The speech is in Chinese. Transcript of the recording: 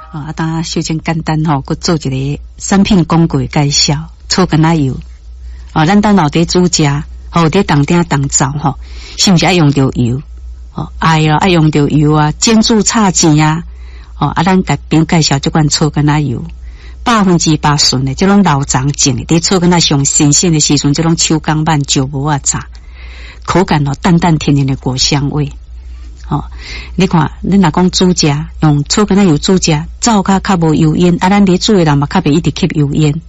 当小真简单吼，佮做一个产品广告介绍，醋橄榄油。咱等老爹煮食，伫当鼎当灶吼，是毋是爱用到油？爱用到油啊，煎煮炒煎啊，咱甲朋友介绍这款醋橄榄油，100%纯的，这种老长种的，伫醋橄榄上新鲜的时阵，这种手工慢石磨啊炸，口感淡淡甜甜的果香味。你看，你若讲煮食用醋橄榄油煮食，灶较无油烟，咱咧煮的人嘛较袂一直吸油烟。